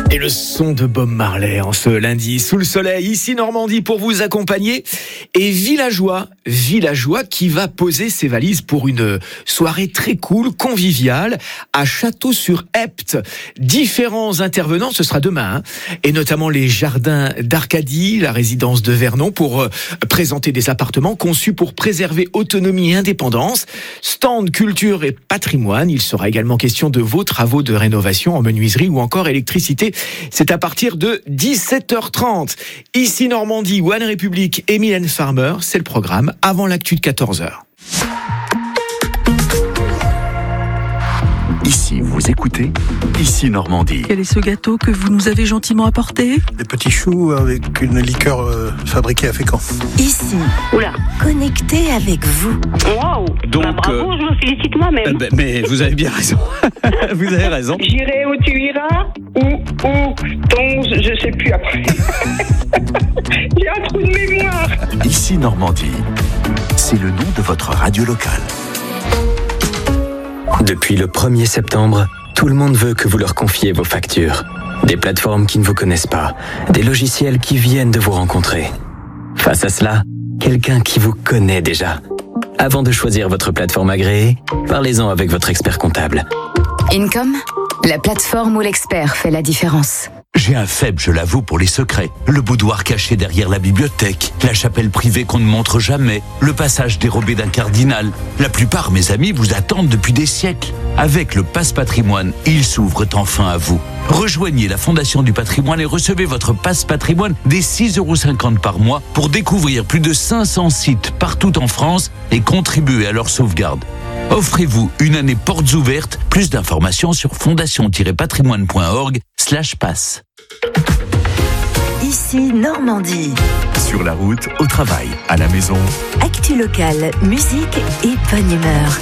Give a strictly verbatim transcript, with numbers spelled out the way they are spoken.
Et le son de Bob Marley en ce lundi sous le soleil, ici Normandie pour vous accompagner. Et Villageois, Villageois qui va poser ses valises pour une soirée très cool, conviviale, à Château-sur-Epte. Différents intervenants, ce sera demain, hein, et notamment les jardins d'Arcadie, la résidence de Vernon, pour euh, présenter des appartements conçus pour préserver autonomie et indépendance. Stand culture et patrimoine, il sera également question de vos travaux de rénovation en menuiserie ou encore électricité. C'est à partir de dix-sept heures trente. Ici Normandie, One République et Mylène Farmer, c'est le programme avant l'actu de quatorze heures. Ici, vous écoutez Ici Normandie. Quel est ce gâteau que vous nous avez gentiment apporté ? Des petits choux avec une liqueur euh, fabriquée à Fécamp. Ici, Oula. connecté avec vous. Waouh. Donc, bah, bravo, euh, je me félicite moi-même. Euh, ben, mais vous avez bien raison. Vous avez raison. J'irai où tu iras, ou, ou, ton, je sais plus après. J'ai un trou de mémoire. Ici Normandie. C'est le nom de votre radio locale. Depuis le premier septembre, tout le monde veut que vous leur confiez vos factures. Des plateformes qui ne vous connaissent pas, des logiciels qui viennent de vous rencontrer. Face à cela, quelqu'un qui vous connaît déjà. Avant de choisir votre plateforme agréée, parlez-en avec votre expert comptable. Income, la plateforme où l'expert fait la différence. J'ai un faible, je l'avoue, pour les secrets. Le boudoir caché derrière la bibliothèque, la chapelle privée qu'on ne montre jamais, le passage dérobé d'un cardinal. La plupart, mes amis, vous attendent depuis des siècles. Avec le Passe Patrimoine, ils s'ouvrent enfin à vous. Rejoignez la Fondation du Patrimoine et recevez votre Passe Patrimoine dès six euros cinquante par mois pour découvrir plus de cinq cents sites partout en France et contribuer à leur sauvegarde. Offrez-vous une année portes ouvertes. Plus d'informations sur fondation-patrimoine.org slash passe. Ici Normandie. Sur la route, au travail, à la maison. Actu locale, musique et bonne humeur.